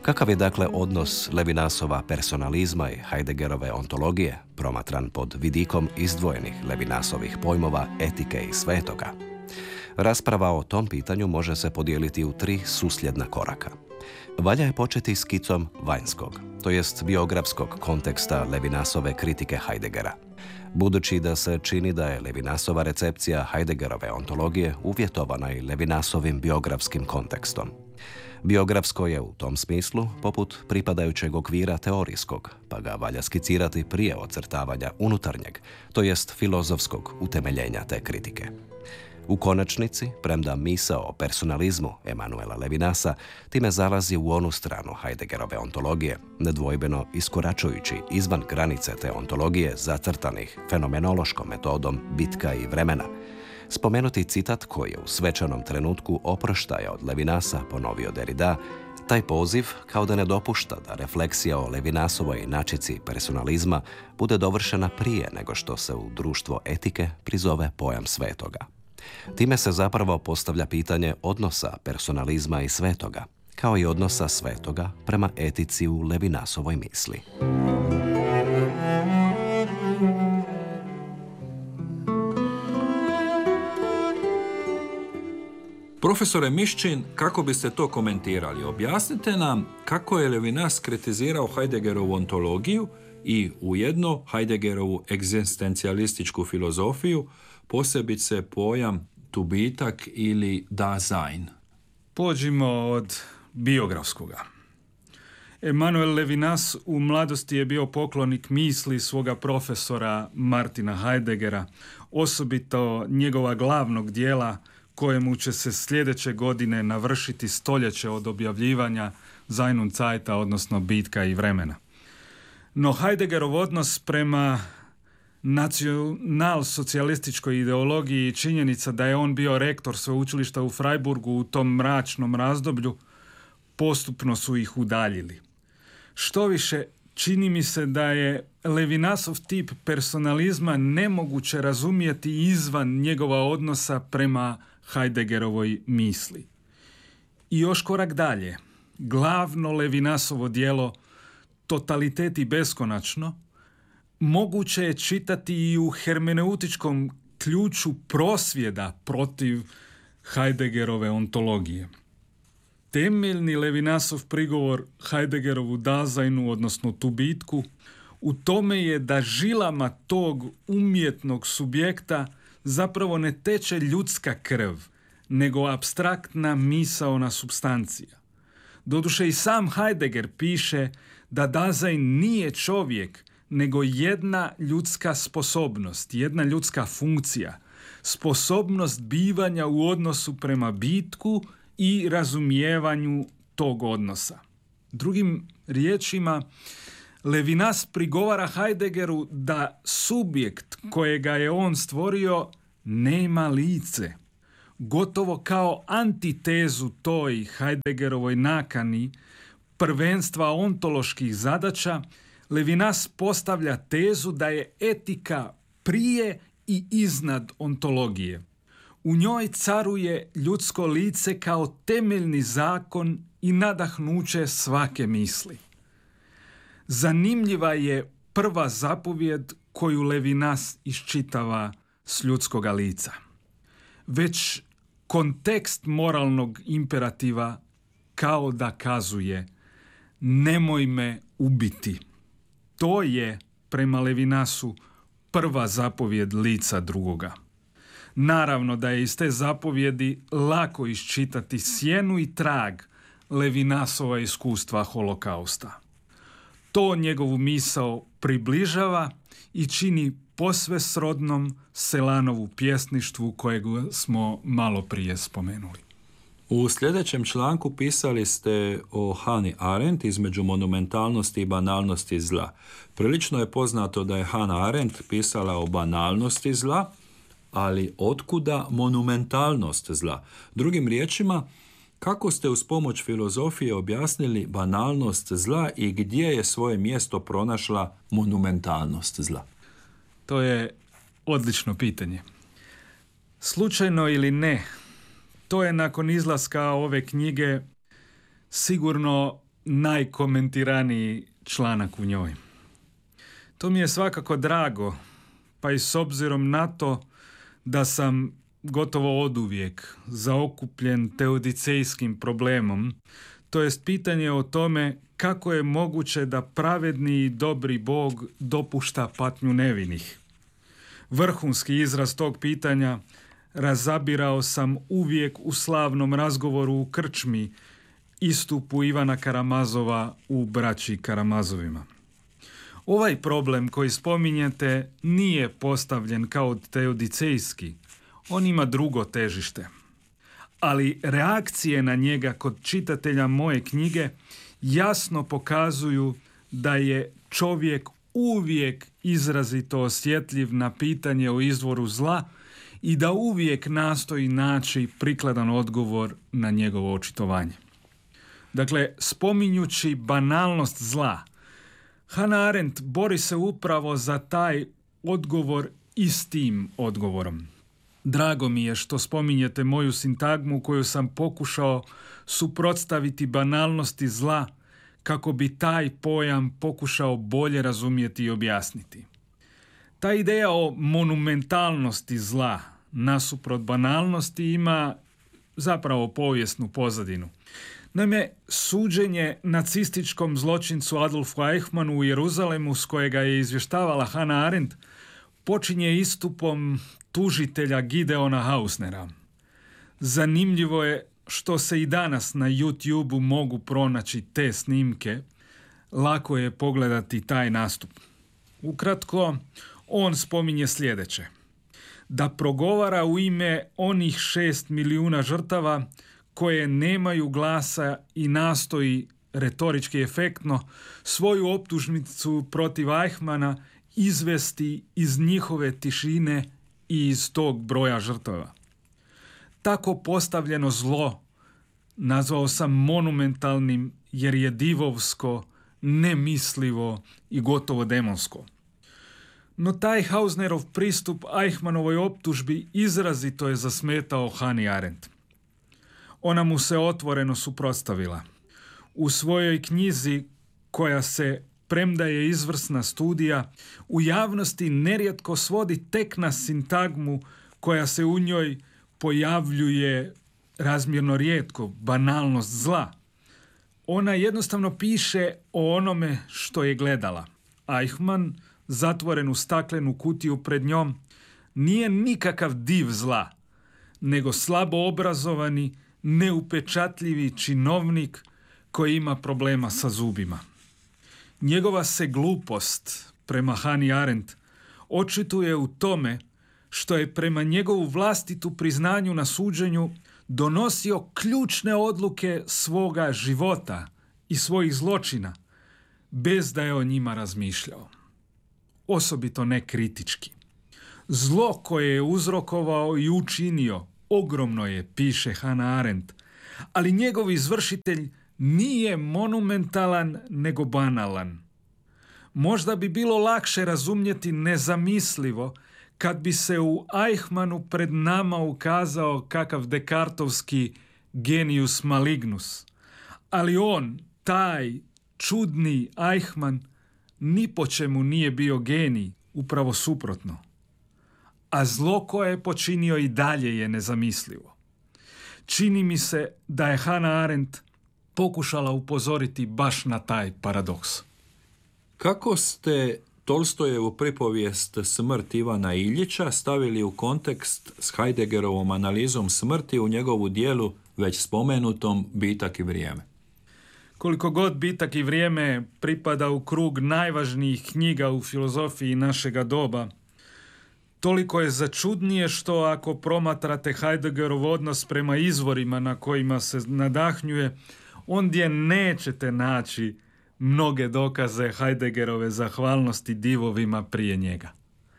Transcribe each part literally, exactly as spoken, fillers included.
Kakav je dakle odnos Levinasova personalizma i Heideggerove ontologije, promatran pod vidikom izdvojenih Levinasovih pojmova etike i svetoga? Rasprava o tom pitanju može se podijeliti u tri susljedna koraka. Valja je početi skicom vanjskog, to jest biografskog konteksta Levinasove kritike Heideggera. Budući da se čini da je Levinasova recepcija Heideggerove ontologije uvjetovana i Levinasovim biografskim kontekstom. Biografsko je u tom smislu poput pripadajućeg okvira teorijskog, pa ga valja skicirati prije ocrtavanja unutarnjeg, to jest filozofskog utemeljenja te kritike. U konačnici, premda misao o personalizmu Emanuela Levinasa time zalazi u onu stranu Heideggerove ontologije, nedvojbeno iskoračujući izvan granice te ontologije zacrtanih fenomenološkom metodom bitka i vremena. Spomenuti citat koji je u svečanom trenutku oproštaja od Levinasa ponovio Derrida, taj poziv kao da ne dopušta da refleksija o Levinasovoj inačici personalizma bude dovršena prije nego što se u društvo etike prizove pojam svetoga. Time se zapravo postavlja pitanje odnosa personalizma i svetoga, kao i odnosa svetoga prema etici u Levinasovoj misli. Profesore Miščin, kako biste to komentirali? Objasnite nam kako je Levinas kritizirao Heideggerovu ontologiju i ujedno Heideggerovu egzistencijalističku filozofiju, posebice pojam tubitak ili Dasein. Pođimo od biografskoga. Emanuel Levinas u mladosti je bio poklonik misli svoga profesora Martina Heideggera, osobito njegova glavnog dijela kojemu će se sljedeće godine navršiti stoljeće od objavljivanja Sein und Zeita, odnosno Bitka i vremena. No Heideggerov odnos prema nacional-socijalističkoj ideologiji i činjenica da je on bio rektor sveučilišta u Freiburgu u tom mračnom razdoblju postupno su ih udaljili. Štoviše, čini mi se da je Levinasov tip personalizma nemoguće razumjeti izvan njegova odnosa prema Heideggerovoj misli. I još korak dalje, glavno Levinasovo djelo Totalitet i beskonačno moguće je čitati i u hermeneutičkom ključu prosvjeda protiv Heideggerove ontologije. Temeljni Levinasov prigovor Heideggerovu Daseinu, odnosno tubitku, u tome je da žilama tog umjetnog subjekta zapravo ne teče ljudska krv, nego apstraktna misaona supstancija. Doduše i sam Heidegger piše da Dasein nije čovjek, nego jedna ljudska sposobnost, jedna ljudska funkcija, sposobnost bivanja u odnosu prema bitku i razumijevanju tog odnosa. Drugim riječima, Levinas prigovara Heideggeru da subjekt kojega je on stvorio nema lice. Gotovo kao antitezu toj Heideggerovoj nakani prvenstva ontoloških zadaća, Levinas postavlja tezu da je etika prije i iznad ontologije. U njoj caruje ljudsko lice kao temeljni zakon i nadahnuće svake misli. Zanimljiva je prva zapovjed koju Levinas iščitava s ljudskoga lica. Već kontekst moralnog imperativa kao da kazuje nemoj me ubiti. To je, prema Levinasu, prva zapovjed lica drugoga. Naravno da je iz te zapovjedi lako iščitati sjenu i trag Levinasova iskustva holokausta. To njegovu misao približava i čini posve srodnom Selanovu pjesništvu kojeg smo malo prije spomenuli. U sljedećem članku pisali ste o Hannah Arendt između monumentalnosti i banalnosti zla. Prilično je poznato da je Hannah Arendt pisala o banalnosti zla, ali otkuda monumentalnost zla? Drugim riječima, kako ste uz pomoć filozofije objasnili banalnost zla i gdje je svoje mjesto pronašla monumentalnost zla? To je odlično pitanje. Slučajno ili ne, to je nakon izlaska ove knjige sigurno najkomentiraniji članak u njoj. To mi je svakako drago, pa i s obzirom na to da sam gotovo oduvijek zaokupljen teodicejskim problemom, to jest pitanje o tome kako je moguće da pravedni i dobri Bog dopušta patnju nevinih. Vrhunski izraz tog pitanja razabirao sam uvijek u slavnom razgovoru u krčmi, istupu Ivana Karamazova u Braći Karamazovima. Ovaj problem koji spominjete nije postavljen kao teodicejski, on ima drugo težište. Ali reakcije na njega kod čitatelja moje knjige jasno pokazuju da je čovjek uvijek izrazito osjetljiv na pitanje o izvoru zla i da uvijek nastoji naći prikladan odgovor na njegovo očitovanje. Dakle, spominjući banalnost zla, Hannah Arendt bori se upravo za taj odgovor istim odgovorom. Drago mi je što spominjete moju sintagmu koju sam pokušao suprotstaviti banalnosti zla kako bi taj pojam pokušao bolje razumjeti i objasniti. Ta ideja o monumentalnosti zla nasuprot banalnosti ima zapravo povijesnu pozadinu. Naime, suđenje nacističkom zločincu Adolfu Eichmannu u Jeruzalemu, s kojega je izvještavala Hannah Arendt, počinje istupom tužitelja Gideona Hausnera. Zanimljivo je što se i danas na YouTubeu mogu pronaći te snimke. Lako je pogledati taj nastup. Ukratko, on spominje sljedeće. Da progovara u ime onih šest milijuna žrtava koje nemaju glasa i nastoji retorički efektno svoju optužnicu protiv Eichmanna izvesti iz njihove tišine i iz tog broja žrtava. Tako postavljeno zlo nazvao sam monumentalnim jer je divovsko, nemislivo i gotovo demonsko. No taj Hausnerov pristup Eichmannovoj optužbi izrazito je zasmetao Hannah Arendt. Ona mu se otvoreno suprotstavila. U svojoj knjizi, koja se, premda je izvrsna studija, u javnosti nerijetko svodi tek na sintagmu koja se u njoj pojavljuje razmjerno rijetko, banalnost zla. Ona jednostavno piše o onome što je gledala. Eichmann, zatvoren u staklenu kutiju pred njom, nije nikakav div zla, nego slabo obrazovani, neupečatljivi činovnik koji ima problema sa zubima. Njegova se glupost, prema Hannah Arendt, očituje u tome što je prema njegovu vlastitu priznanju na suđenju donosio ključne odluke svoga života i svojih zločina, bez da je o njima razmišljao. Osobito ne kritički. Zlo koje je uzrokovao i učinio ogromno je, piše Hannah Arendt, ali njegov izvršitelj nije monumentalan nego banalan. Možda bi bilo lakše razumjeti nezamislivo kad bi se u Eichmannu pred nama ukazao kakav dekartovski genius malignus. Ali on, taj čudni Eichmann, ni po čemu nije bio genij, upravo suprotno. A zlo koje je počinio i dalje je nezamislivo. Čini mi se da je Hannah Arendt pokušala upozoriti baš na taj paradoks. Kako ste Tolstojevu pripovijest Smrt Ivana Iljića stavili u kontekst s Heideggerovom analizom smrti u njegovu dijelu već spomenutom Bitak i vrijeme? Koliko god Bitak i vrijeme pripada u krug najvažnijih knjiga u filozofiji našega doba, toliko je začudnije što ako promatrate Heideggerov odnos prema izvorima na kojima se nadahnjuje, ondje nećete naći mnoge dokaze Heideggerove zahvalnosti divovima prije njega.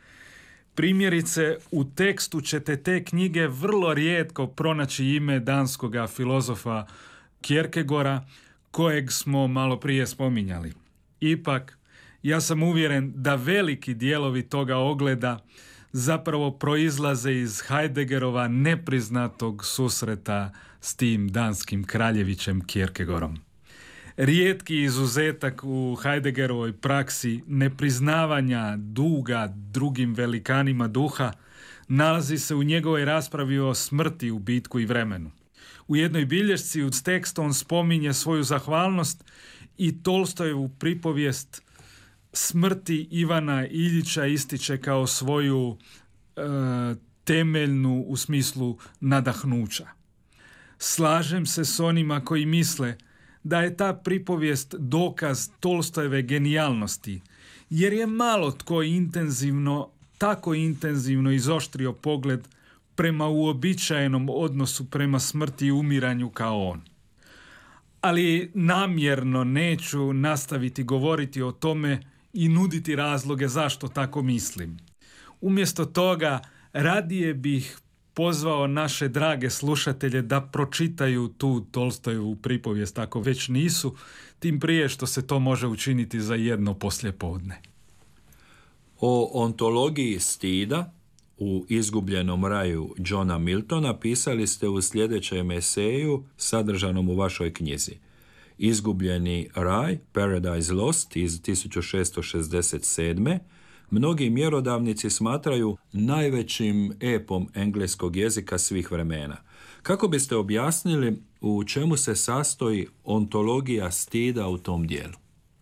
Primjerice, u tekstu ćete te knjige vrlo rijetko pronaći ime danskoga filozofa Kierkegaarda, kojeg smo malo prije spominjali. Ipak, ja sam uvjeren da veliki dijelovi toga ogleda zapravo proizlaze iz Heideggerova nepriznatog susreta s tim danskim kraljevićem Kierkegaardom. Rijetki izuzetak u Heideggerovoj praksi nepriznavanja duga drugim velikanima duha nalazi se u njegovoj raspravi o smrti u bitku i vremenu. U jednoj bilješci uz tekst on spominje svoju zahvalnost i Tolstojevu pripovijest smrti Ivana Iljića ističe kao svoju e, temeljnu u smislu nadahnuća. Slažem se s onima koji misle da je ta pripovijest dokaz Tolstojeve genijalnosti, jer je malo tko intenzivno, tako intenzivno izoštrio pogled prema uobičajenom odnosu prema smrti i umiranju kao on. Ali namjerno neću nastaviti govoriti o tome i nuditi razloge zašto tako mislim. Umjesto toga, radije bih pozvao naše drage slušatelje da pročitaju tu Tolstojevu pripovijest ako već nisu, tim prije što se to može učiniti za jedno poslijepodne. O ontologiji stida u Izgubljenom raju Johna Miltona pisali ste u sljedećem eseju sadržanom u vašoj knjizi. Izgubljeni raj, Paradise Lost iz tisuću šessto šezdeset sedme. Mnogi mjerodavnici smatraju najvećim epom engleskog jezika svih vremena. Kako biste objasnili u čemu se sastoji ontologija stida u tom dijelu?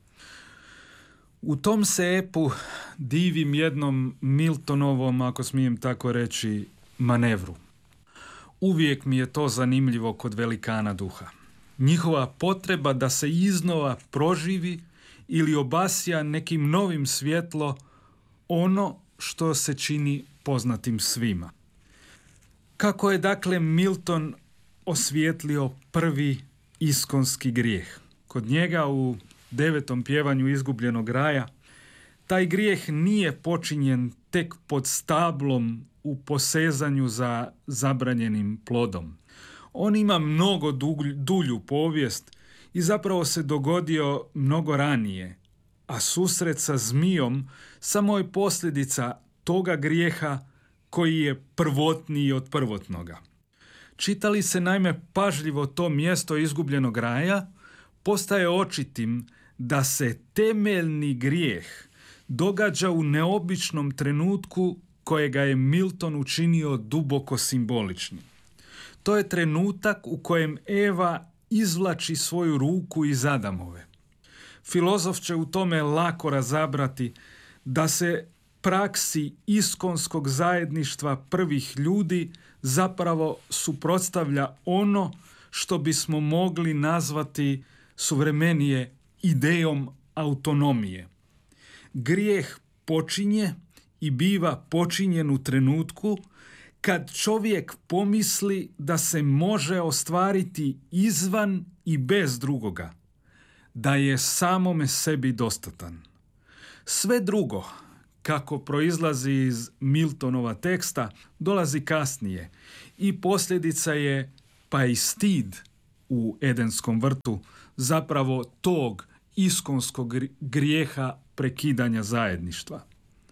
U tom se epu divim jednom Miltonovom, ako smijem tako reći, manevru. Uvijek mi je to zanimljivo kod velikana duha. Njihova potreba da se iznova proživi ili obasja nekim novim svjetlo ono što se čini poznatim svima. Kako je dakle Milton osvijetlio prvi iskonski grijeh? Kod njega u devetom pjevanju Izgubljenog raja taj grijeh nije počinjen tek pod stablom u posezanju za zabranjenim plodom. On ima mnogo dulju povijest i zapravo se dogodio mnogo ranije, a susret sa zmijom samo je posljedica toga grijeha koji je prvotniji od prvotnoga. Čitali se naime pažljivo to mjesto Izgubljenog raja, postaje očitim da se temeljni grijeh događa u neobičnom trenutku kojega je Milton učinio duboko simboličnim. To je trenutak u kojem Eva izvlači svoju ruku iz Adamove. Filozof će u tome lako razabrati da se praksi iskonskog zajedništva prvih ljudi zapravo suprotstavlja ono što bismo mogli nazvati suvremenije idejom autonomije. Grijeh počinje i biva počinjen u trenutku kad čovjek pomisli da se može ostvariti izvan i bez drugoga, da je samome sebi dostatan. Sve drugo, kako proizlazi iz Miltonova teksta, dolazi kasnije i posljedica je, pa i stid u Edenskom vrtu, zapravo tog iskonskog grijeha prekidanja zajedništva.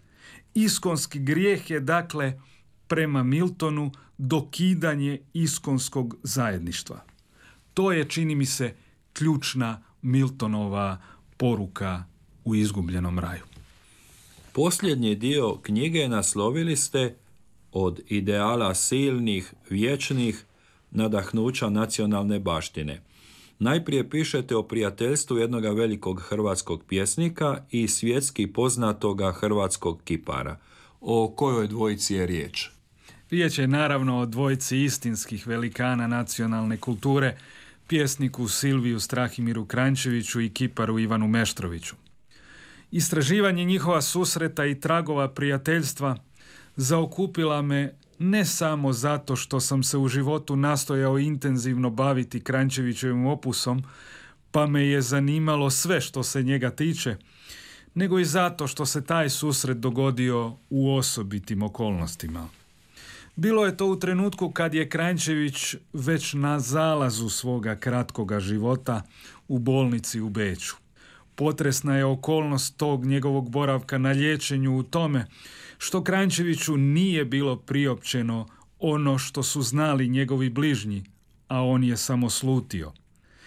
Iskonski grijeh je dakle prema Miltonu dokidanje iskonskog zajedništva. To je, čini mi se, ključna Miltonova poruka u Izgubljenom raju. Posljednji dio knjige naslovili ste Od ideala silnih, vječnih, nadahnuća nacionalne baštine. Najprije pišete o prijateljstvu jednog velikog hrvatskog pjesnika i svjetski poznatoga hrvatskog kipara. O kojoj dvojici je riječ? Riječ je naravno o dvojici istinskih velikana nacionalne kulture, pjesniku Silviju Strahimiru Kranjčeviću i kiparu Ivanu Meštroviću. Istraživanje njihova susreta i tragova prijateljstva zaokupila me ne samo zato što sam se u životu nastojao intenzivno baviti Kranjčevićevim opusom, pa me je zanimalo sve što se njega tiče, nego i zato što se taj susret dogodio u osobitim okolnostima. Bilo je to u trenutku kad je Kranjčević već na zalazu svoga kratkoga života u bolnici u Beču. Potresna je okolnost tog njegovog boravka na liječenju u tome što Kranjčeviću nije bilo priopćeno ono što su znali njegovi bližnji, a on je samo slutio.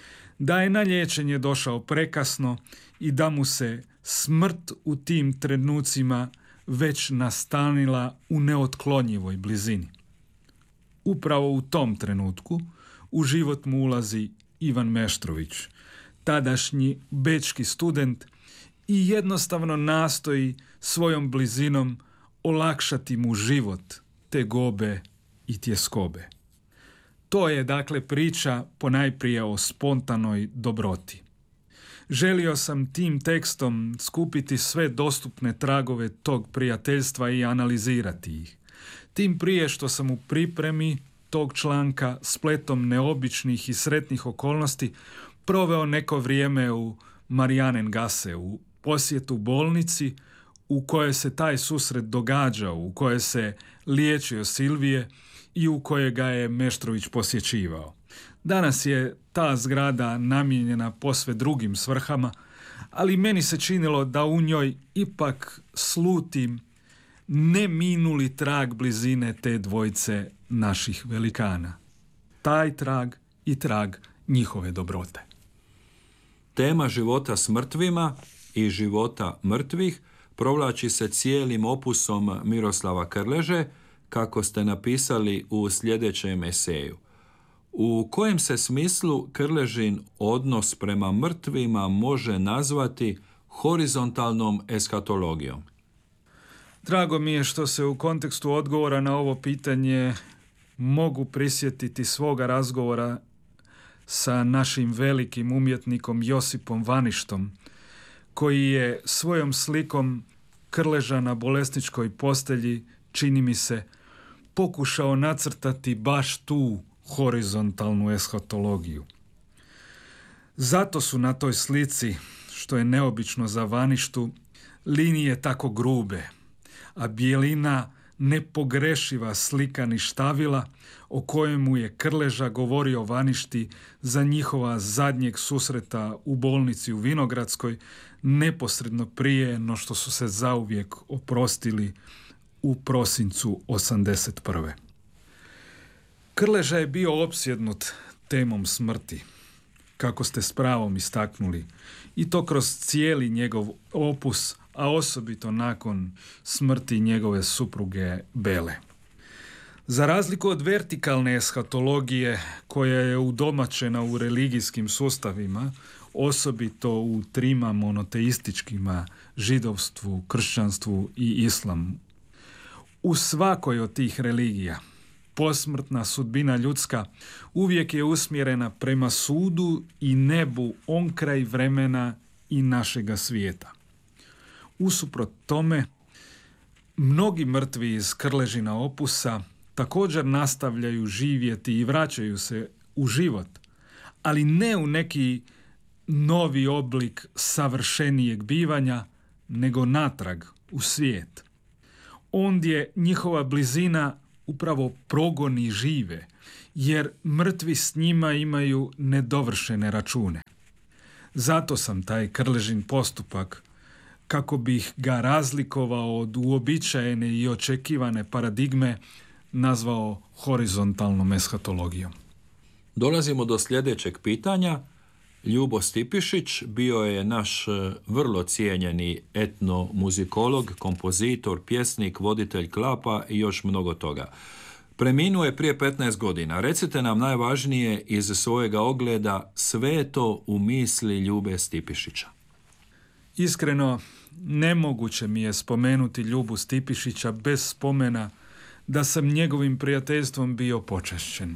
da je na liječenje došao prekasno i da mu se smrt u tim trenucima već nastanila u neotklonjivoj blizini. Upravo u tom trenutku u život mu ulazi Ivan Meštrović, tadašnji bečki student, i jednostavno nastoji svojom blizinom olakšati mu život, tegobe i tjeskobe. To je dakle priča ponajprije o spontanoj dobroti. Želio sam tim tekstom skupiti sve dostupne tragove tog prijateljstva i analizirati ih. Tim prije što sam u pripremi tog članka spletom neobičnih i sretnih okolnosti proveo neko vrijeme u Marijanengasse, u posjetu bolnici u kojoj se taj susret događao, u kojoj se liječio Silvije i u kojoj ga je Meštrović posjećivao. Danas je ta zgrada namijenjena posve drugim svrhama, ali meni se činilo da u njoj ipak slutim neminuli trag blizine te dvojice naših velikana. Taj trag i trag njihove dobrote. Tema života s mrtvima i života mrtvih provlači se cijelim opusom Miroslava Krleže, kako ste napisali u sljedećem eseju. U kojem se smislu Krležin odnos prema mrtvima može nazvati horizontalnom eskatologijom? Drago mi je što se u kontekstu odgovora na ovo pitanje mogu prisjetiti svoga razgovora sa našim velikim umjetnikom Josipom Vaništom, koji je svojom slikom Krleža na bolesničkoj postelji, čini mi se, pokušao nacrtati baš tu horizontalnu eskatologiju. Zato su na toj slici, što je neobično za Vaništu, linije tako grube, a bijelina nepogrešiva slika ništavila o kojemu je Krleža govorio Vaništi za njihova zadnjeg susreta u bolnici u Vinogradskoj, neposredno prije no što su se zauvijek oprostili u prosincu osamdeset prve. Krleža je bio opsjednut temom smrti, kako ste s pravom istaknuli, i to kroz cijeli njegov opus, a osobito nakon smrti njegove supruge Bele. Za razliku od vertikalne eskatologije koja je udomačena u religijskim sustavima, osobito u trima monoteističkima, židovstvu, kršćanstvu i islamu, u svakoj od tih religija posmrtna sudbina ljudska uvijek je usmjerena prema sudu i nebu onkraj vremena i našega svijeta. Usuprot tome, mnogi mrtvi iz Krležina opusa također nastavljaju živjeti i vraćaju se u život, ali ne u neki novi oblik savršenijeg bivanja, nego natrag u svijet. Ondje njihova blizina upravo progoni žive, jer mrtvi s njima imaju nedovršene račune. Zato sam taj Krležin postupak, kako bih ga razlikovao od uobičajene i očekivane paradigme, nazvao horizontalnom eskatologijom. Dolazimo do sljedećeg pitanja. Ljubo Stipišić bio je naš vrlo cijenjeni etnomuzikolog, kompozitor, pjesnik, voditelj klapa i još mnogo toga. Preminuo je prije petnaest godina. Recite nam najvažnije iz svojega ogleda sveto u misli Ljube Stipišića. Iskreno, nemoguće mi je spomenuti Ljubu Stipišića bez spomena da sam njegovim prijateljstvom bio počašćen.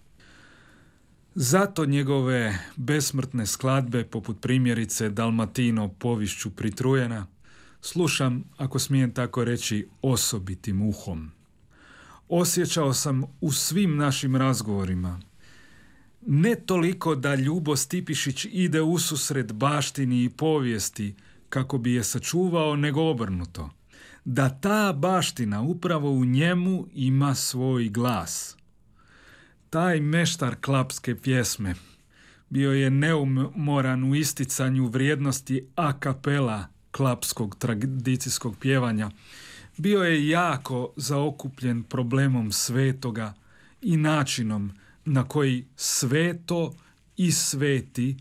Zato njegove besmrtne skladbe, poput primjerice Dalmatino povišću pritrujena, slušam, ako smijem tako reći, osobitim uhom. Osjećao sam u svim našim razgovorima ne toliko da Ljubo Stipišić ide ususret baštini i povijesti kako bi je sačuvao, nego obrnuto. Da ta baština upravo u njemu ima svoj glas. Taj meštar klapske pjesme bio je neumoran u isticanju vrijednosti a kapela klapskog tradicijskog pjevanja. Bio je jako zaokupljen problemom svetoga i načinom na koji sveto i sveti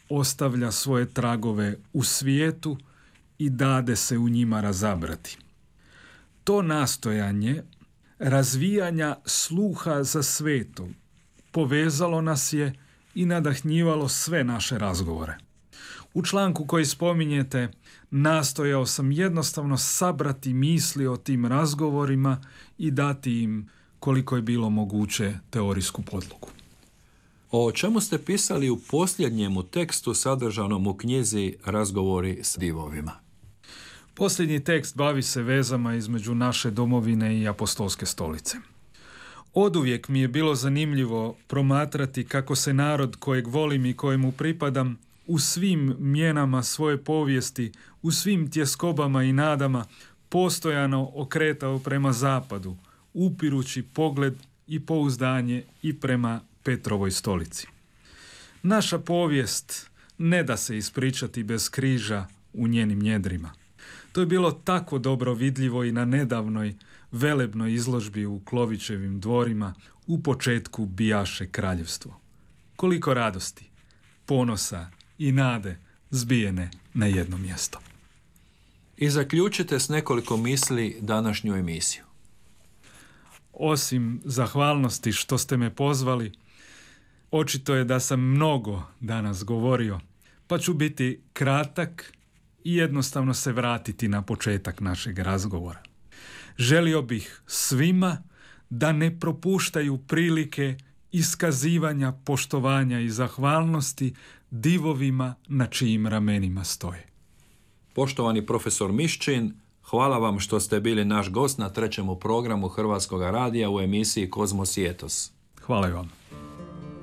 ostavlja svoje tragove u svijetu i dade se u njima razabrati. To nastojanje razvijanja sluha za sveto povezalo nas je i nadahnjivalo sve naše razgovore. U članku koji spominjete nastojao sam jednostavno sabrati misli o tim razgovorima i dati im, koliko je bilo moguće, teorijsku podlogu. O čemu ste pisali u posljednjemu tekstu sadržanom u knjizi Razgovori s divovima? Posljednji tekst bavi se vezama između naše domovine i apostolske stolice. Oduvijek mi je bilo zanimljivo promatrati kako se narod kojeg volim i kojemu pripadam u svim mjenama svoje povijesti, u svim tjeskobama i nadama postojano okretao prema zapadu, upirući pogled i pouzdanje i prema Petrovoj stolici. Naša povijest ne da se ispričati bez križa u njenim njedrima. To je bilo tako dobro vidljivo i na nedavnoj velebnoj izložbi u Klovićevim dvorima u početku bijaše kraljevstvo. Koliko radosti, ponosa i nade zbijene na jedno mjesto. I zaključite s nekoliko misli današnju emisiju. Osim zahvalnosti što ste me pozvali, očito je da sam mnogo danas govorio, pa ću biti kratak i jednostavno se vratiti na početak našeg razgovora. Želio bih svima da ne propuštaju prilike iskazivanja poštovanja i zahvalnosti divovima na čijim ramenima stoje. Poštovani profesor Miščin, hvala vam što ste bili naš gost na trećemu programu Hrvatskog radija u emisiji Kozmos i Etos. Hvala vam.